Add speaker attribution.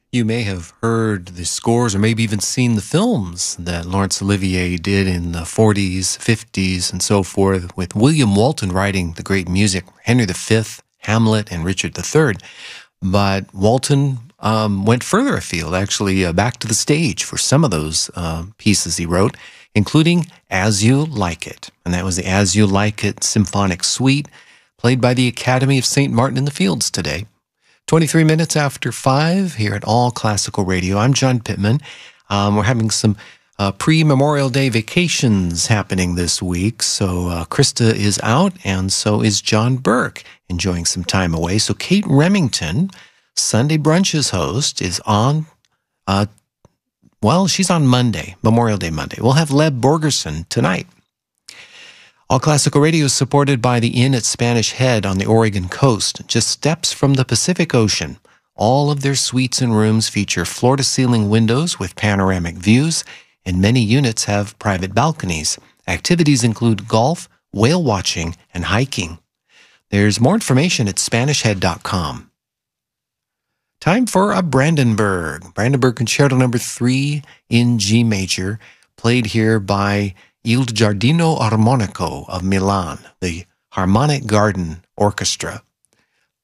Speaker 1: You may have heard the scores or maybe even seen the films that Laurence Olivier did in the 40s, 50s, and so forth, with William Walton writing the great music, Henry V, Hamlet, and Richard III. But Walton went further afield, actually back to the stage for some of those pieces he wrote, including As You Like It. And that was the As You Like It Symphonic Suite, played by the Academy of St. Martin in the Fields today. 23 minutes after 5 here at All Classical Radio. I'm John Pittman. We're having some pre-Memorial Day vacations happening this week. So Krista is out, and so is John Burke, enjoying some time away. So Kate Remington, Sunday Brunch's host, is on, she's on Monday, Memorial Day Monday. We'll have Leb Borgerson tonight. All Classical Radio is supported by the Inn at Spanish Head on the Oregon coast, just steps from the Pacific Ocean. All of their suites and rooms feature floor-to-ceiling windows with panoramic views, and many units have private balconies. Activities include golf, whale watching, and hiking. There's more information at SpanishHead.com. Time for a Brandenburg. Brandenburg Concerto Number 3 in G major, played here by Il Giardino Armonico of Milan, the Harmonic Garden Orchestra.